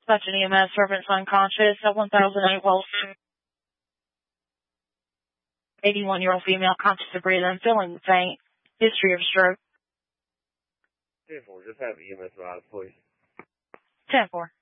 Dispatch an EMS, servant's unconscious at 1008 Wilson. 81-year-old female, conscious of breathing, feeling faint, history of stroke. 10-4, just have EMS arrive, please. 10-4.